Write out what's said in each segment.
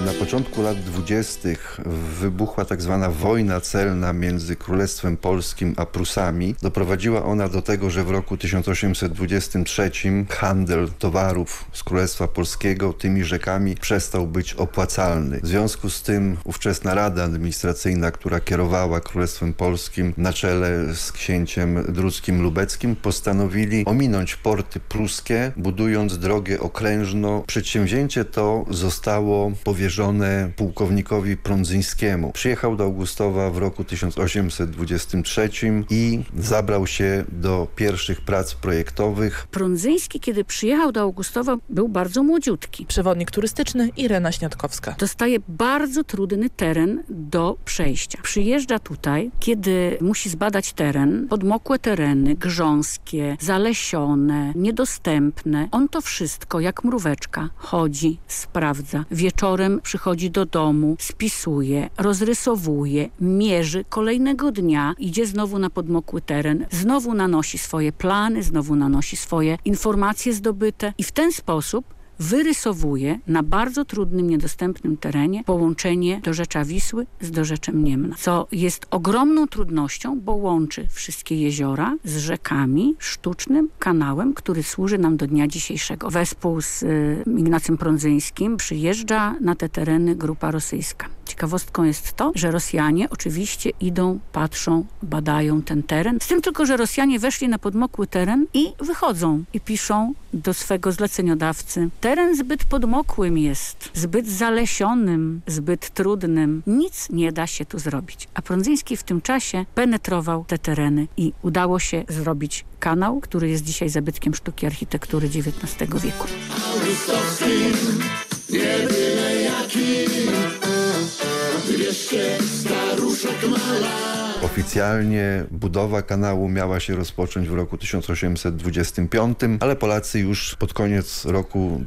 Na początku lat 20. wybuchła tak zwana wojna celna między Królestwem Polskim a Prusami. Doprowadziła ona do tego, że w roku 1823 handel towarów z Królestwa Polskiego tymi rzekami przestał być opłacalny. W związku z tym ówczesna Rada Administracyjna, która kierowała Królestwem Polskim na czele z księciem Drudzkim Lubeckim, postanowili ominąć porty pruskie, budując drogę okrężną. Przedsięwzięcie to zostało powierzone pułkownikowi Prądzyńskiemu. Przyjechał do Augustowa w roku 1823 i zabrał się do pierwszych prac projektowych. Prądzyński, kiedy przyjechał do Augustowa, był bardzo młodziutki. Przewodnik turystyczny Irena Śniadkowska. Dostaje bardzo trudny teren do przejścia. Przyjeżdża tutaj, kiedy musi zbadać teren, podmokłe tereny, grząskie, zalesione, niedostępne. On to wszystko, jak mróweczka, chodzi, sprawdza. Wieczorem przychodzi do domu, spisuje, rozrysowuje, mierzy. Kolejnego dnia idzie znowu na podmokły teren, znowu nanosi swoje plany, znowu nanosi swoje informacje zdobyte i w ten sposób wyrysowuje na bardzo trudnym, niedostępnym terenie połączenie dorzecza Wisły z dorzeczem Niemna, co jest ogromną trudnością, bo łączy wszystkie jeziora z rzekami, sztucznym kanałem, który służy nam do dnia dzisiejszego. Wespół z Ignacym Prądzyńskim przyjeżdża na te tereny grupa rosyjska. Ciekawostką jest to, że Rosjanie oczywiście idą, patrzą, badają ten teren. Z tym tylko, że Rosjanie weszli na podmokły teren i wychodzą i piszą do swego zleceniodawcy: teren zbyt podmokłym jest, zbyt zalesionym, zbyt trudnym. Nic nie da się tu zrobić. A Prądzyński w tym czasie penetrował te tereny i udało się zrobić kanał, który jest dzisiaj zabytkiem sztuki architektury XIX wieku. Augustowskim, nie byle jakim, wierzcie, staruszek mala. Oficjalnie budowa kanału miała się rozpocząć w roku 1825, ale Polacy już pod koniec roku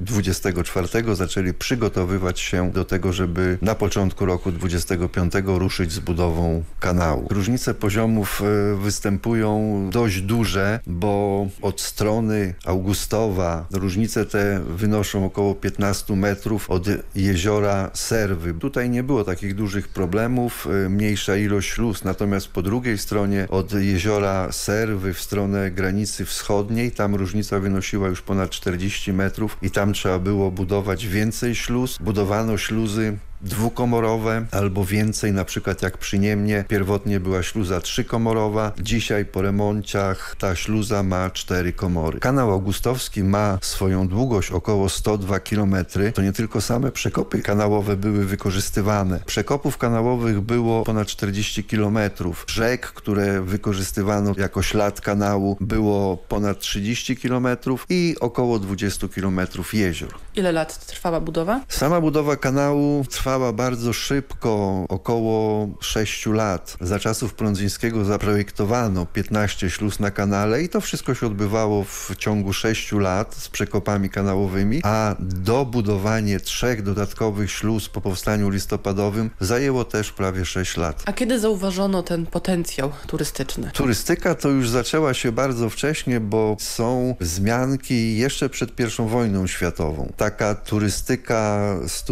24 zaczęli przygotowywać się do tego, żeby na początku roku 25 ruszyć z budową kanału. Różnice poziomów występują dość duże, bo od strony Augustowa różnice te wynoszą około 15 metrów od jeziora Serwy. Tutaj nie było takich dużych problemów, mniejsza ilość śluz, natomiast po drugiej stronie od jeziora Serwy w stronę granicy wschodniej, tam różnica wynosiła już ponad 40 metrów i tam trzeba było budować więcej śluz. Budowano śluzy dwukomorowe albo więcej, na przykład jak przy Niemnie pierwotnie była śluza trzykomorowa, dzisiaj po remonciach ta śluza ma 4 komory. Kanał Augustowski ma swoją długość około 102 km. To nie tylko same przekopy kanałowe były wykorzystywane. Przekopów kanałowych było ponad 40 km. Rzek, które wykorzystywano jako ślad kanału, było ponad 30 km i około 20 km jezior. Ile lat trwała budowa? Sama budowa kanału trwała bardzo szybko, około 6 lat. Za czasów Prądzyńskiego zaprojektowano 15 śluz na kanale i to wszystko się odbywało w ciągu 6 lat z przekopami kanałowymi, a dobudowanie 3 dodatkowych śluz po powstaniu listopadowym zajęło też prawie 6 lat. A kiedy zauważono ten potencjał turystyczny? Turystyka to już zaczęła się bardzo wcześnie, bo są wzmianki jeszcze przed I wojną światową. Taka turystyka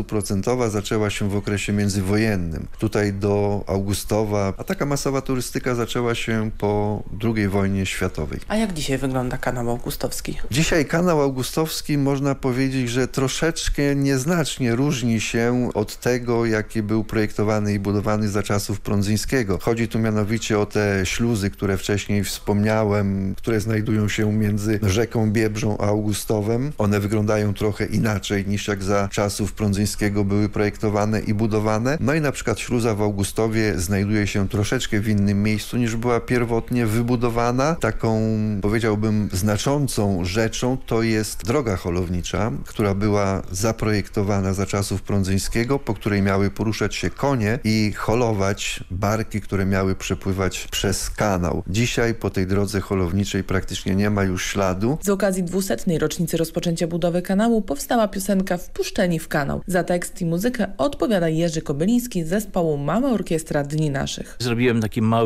100% zaczęła się w okresie międzywojennym. Tutaj do Augustowa, a taka masowa turystyka zaczęła się po II wojnie światowej. A jak dzisiaj wygląda kanał augustowski? Dzisiaj kanał augustowski można powiedzieć, że troszeczkę nieznacznie różni się od tego, jaki był projektowany i budowany za czasów Prądzyńskiego. Chodzi tu mianowicie o te śluzy, które wcześniej wspomniałem, które znajdują się między rzeką Biebrzą a Augustowem. One wyglądają trochę inaczej niż jak za czasów Prądzyńskiego były projektowane i budowane. No i na przykład śluza w Augustowie znajduje się troszeczkę w innym miejscu niż była pierwotnie wybudowana. Taką, powiedziałbym, znaczącą rzeczą to jest droga holownicza, która była zaprojektowana za czasów Prądzyńskiego, po której miały poruszać się konie i holować barki, które miały przepływać przez kanał. Dzisiaj po tej drodze holowniczej praktycznie nie ma już śladu. Z okazji 200. rocznicy rozpoczęcia budowy kanału powstała piosenka Wpuszczeni w kanał. Za tekst i muzykę odpowiada Jerzy Kobyliński z zespołu Mała Orkiestra Dni Naszych. Zrobiłem taki mały